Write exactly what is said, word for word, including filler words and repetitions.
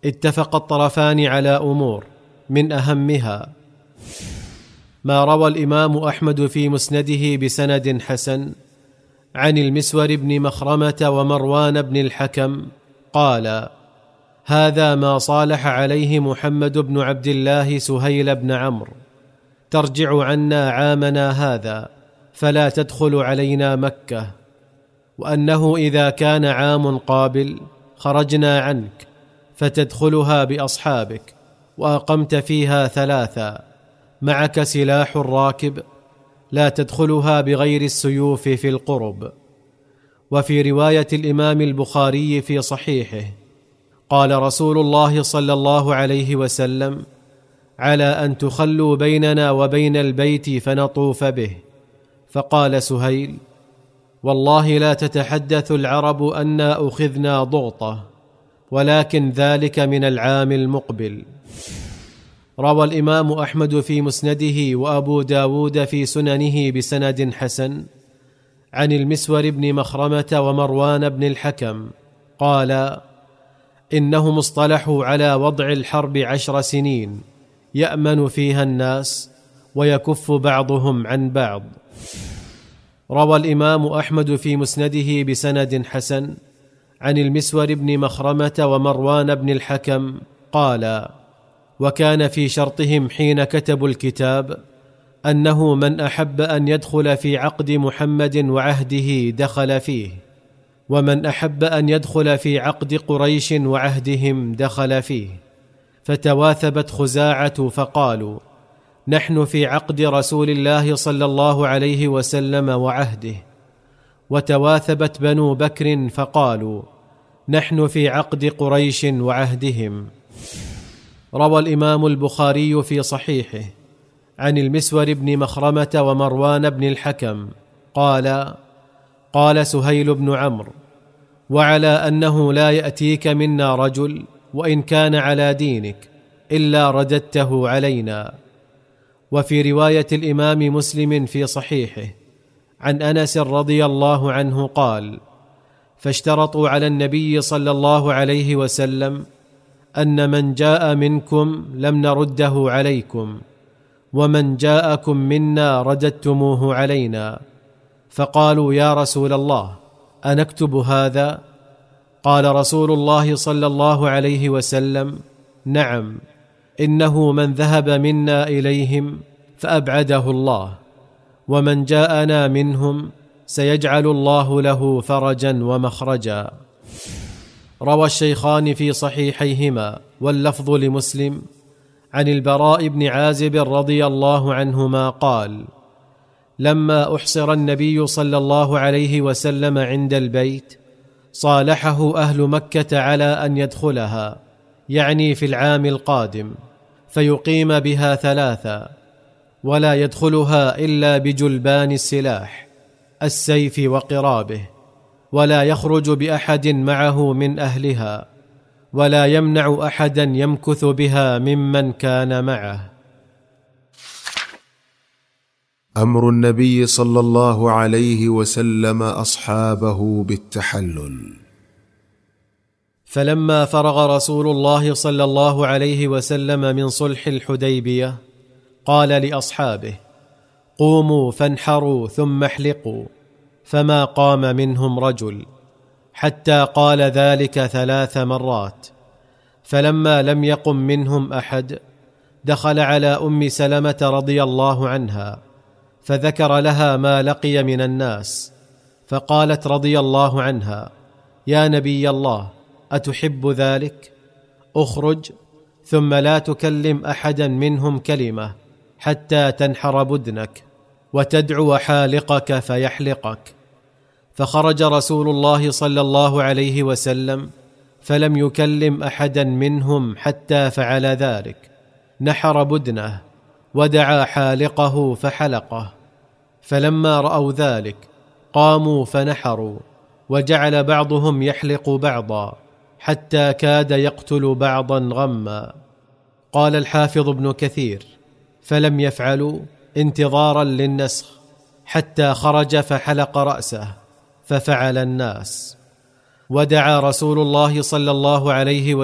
اتفق الطرفان على أمور، من أهمها ما روى الإمام أحمد في مسنده بسند حسن عن المسور بن مخرمة ومروان بن الحكم قال: هذا ما صالح عليه محمد بن عبد الله سهيل بن عمرو، ترجع عنا عامنا هذا فلا تدخل علينا مكة، وأنه إذا كان عام قابل خرجنا عنك فتدخلها بأصحابك، وأقمت فيها ثلاثا، معك سلاح الراكب، لا تدخلها بغير السيوف في القرب. وفي رواية الإمام البخاري في صحيحه قال رسول الله صلى الله عليه وسلم: على أن تخلوا بيننا وبين البيت فنطوف به. فقال سهيل: والله لا تتحدث العرب أنا أخذنا ضغطة، ولكن ذلك من العام المقبل. روى الإمام أحمد في مسنده وأبو داود في سننه بسند حسن عن المسور بن مخرمة ومروان بن الحكم قال: إنهم اصطلحوا على وضع الحرب عشر سنين يأمن فيها الناس ويكف بعضهم عن بعض. روى الإمام أحمد في مسنده بسند حسن عن المسور بن مخرمة ومروان بن الحكم قال: وكان في شرطهم حين كتبوا الكتاب أنه من أحب أن يدخل في عقد محمد وعهده دخل فيه، ومن أحب أن يدخل في عقد قريش وعهدهم دخل فيه. فتواثبت خزاعة فقالوا: نحن في عقد رسول الله صلى الله عليه وسلم وعهده. وتواثبت بنو بكر فقالوا: نحن في عقد قريش وعهدهم. روى الإمام البخاري في صحيحه عن المسور بن مخرمة ومروان بن الحكم قال: قال سهيل بن عمرو: وعلى أنه لا يأتيك منا رجل وإن كان على دينك إلا رددته علينا. وفي رواية الإمام مسلم في صحيحه عن أنس رضي الله عنه قال: فاشترطوا على النبي صلى الله عليه وسلم أن من جاء منكم لم نرده عليكم، ومن جاءكم منا رددتموه علينا. فقالوا: يا رسول الله أنكتب هذا؟ قال رسول الله صلى الله عليه وسلم: نعم، إنه من ذهب منا إليهم فأبعده الله، ومن جاءنا منهم سيجعل الله له فرجا ومخرجا. روى الشيخان في صحيحيهما واللفظ لمسلم عن البراء بن عازب رضي الله عنهما قال: لما أحصر النبي صلى الله عليه وسلم عند البيت صالحه أهل مكة على أن يدخلها، يعني في العام القادم، فيقيم بها ثلاثا، ولا يدخلها إلا بجلبان السلاح، السيف وقرابه، ولا يخرج بأحد معه من أهلها، ولا يمنع أحدا يمكث بها ممن كان معه. أمر النبي صلى الله عليه وسلم أصحابه بالتحلل. فلما فرغ رسول الله صلى الله عليه وسلم من صلح الحديبية قال لأصحابه: قوموا فانحروا ثم احلقوا، فما قام منهم رجل، حتى قال ذلك ثلاث مرات. فلما لم يقم منهم أحد دخل على أم سلمة رضي الله عنها فذكر لها ما لقي من الناس، فقالت رضي الله عنها: يا نبي الله، أتحب ذلك؟ أخرج ثم لا تكلم أحدا منهم كلمة حتى تنحر بدنك وتدعو حالقك فيحلقك. فخرج رسول الله صلى الله عليه وسلم فلم يكلم أحدا منهم حتى فعل ذلك، نحر بدنه ودعا حالقه فحلقه. فلما رأوا ذلك قاموا فنحروا، وجعل بعضهم يحلق بعضا حتى كاد يقتل بعضا غما. قال الحافظ ابن كثير: فلم يفعلوا انتظارا للنسخ حتى خرج فحلق رأسه، ففعل الناس. ودعا رسول الله صلى الله عليه وسلم